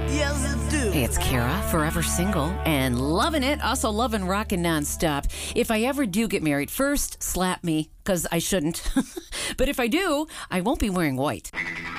Yes, I do. Hey, it's Kara, forever single and loving it. Also loving rockin' nonstop. If I ever do get married, first slap me, because I shouldn't. But if I do, I won't be wearing white.